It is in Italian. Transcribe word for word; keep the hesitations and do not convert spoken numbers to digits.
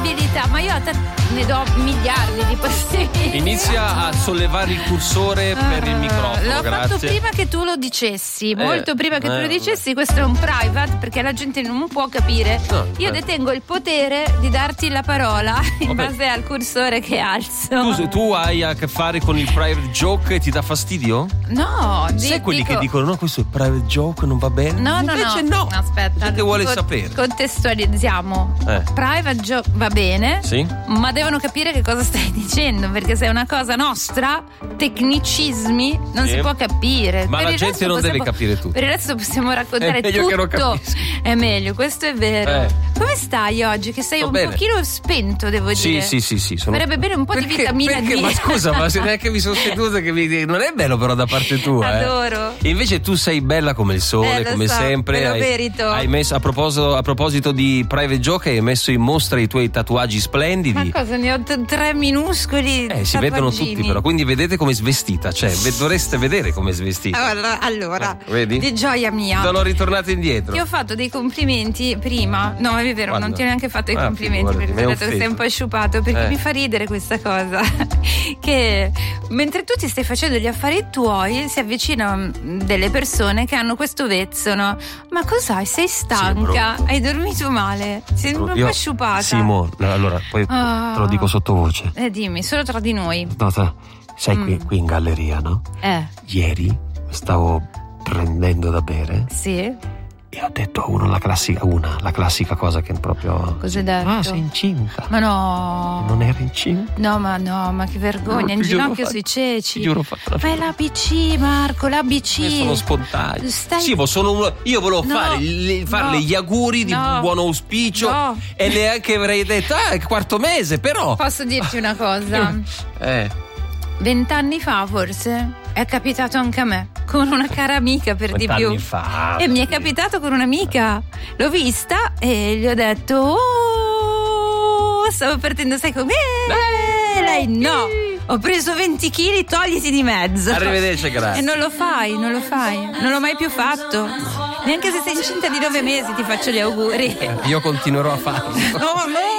possibilità, ma io a te ne do miliardi di possibilità. Inizia a sollevare il cursore per il microfono. L'ho grazie. fatto prima che tu lo dicessi, Eh, molto prima che eh, tu lo dicessi. Questo è un private perché la gente non può capire. No, io eh. detengo il potere di darti la parola in Ok. base al cursore che alzo. Tu, tu hai a che fare con il private joke e ti dà fastidio? No, di, Sai quelli dico, che dicono no, questo è private joke, non va bene? No, no, Invece no. no. Aspetta. Gente vuole con- sapere. Contestualizziamo. Eh. Private joke va bene. Sì? Ma devono capire che cosa stai dicendo, perché se è una cosa nostra, tecnicismi, non Sì. si può capire. Ma Per la il gente resto non deve possiamo- capire tutto. Per il resto possiamo raccontare È meglio che non tutto. capisca. È meglio, questo è vero. Eh. Come stai oggi? Che sei Sto un bene. pochino spento, devo Sì, dire. sì, sì, sì. Sono... Farebbe bene un po' di Perché- vitamina perché? D. Ma scusa, ma se neanche mi sono seduta che mi... non è bello però da parte tua. eh. Adoro. E invece tu sei bella come il sole, Eh, lo come so, sempre. me lo hai, merito. hai messo a proposito, a proposito di private joke, hai messo in mostra i tuoi tatuaggi splendidi. Ma cosa, ne ho t- tre minuscoli. Eh, si vedono tatuaggini. tutti però, quindi vedete come è svestita, cioè ve- dovreste vedere come è svestita. Allora, allora Eh, vedi? di gioia mia. Sono ritornato indietro. Ti ho fatto dei complimenti prima. No, è vero, Quando? non ti ho neanche fatto i Ah, complimenti figurati, perché mi ho hai detto che sei offeso. un po' sciupato. Perché Eh. mi fa ridere questa cosa. Che mentre tu ti stai facendo gli affari tuoi, si avvicinano delle persone che hanno questo vezzo, no? Ma cos'hai? Sei stanca? brutto. Hai dormito male? Sei un Io- po' sciupata. Simo, allora, poi Ah. te lo dico sottovoce. Eh, dimmi, solo tra di noi. No, te- sei qui, Mm. qui in galleria, no? Eh, Ieri stavo prendendo da bere sì? e ho detto a uno la classica, una, la classica cosa che proprio... Cosa hai detto? Ah, sei incinta. Ma no. Non era incinta? No, ma no, ma che vergogna, in Ti giuro, ginocchio ho sui fatto- ceci. Ti giuro, ho fatto la Ma è l'A B C, Marco, l'A B C. Io sono spontaneo. Stai- Sì, ma sono uno- io volevo No, fare le- farle no, gli auguri di no, buon auspicio no. e neanche avrei detto, ah, è il quarto mese, però. Posso dirti una cosa? Eh, Vent'anni fa, forse, è capitato anche a me, con una cara amica per di vent'anni più. fa. E mi è capitato con un'amica. L'ho vista e gli ho detto, oh, stavo partendo, sai come? Eh, lei no. Ho preso venti chili, togliti di mezzo. Arrivederci, grazie. E non lo fai, non lo fai. Non l'ho mai più fatto. Neanche se sei incinta di nove mesi ti faccio gli auguri. Io continuerò a farlo. No, no.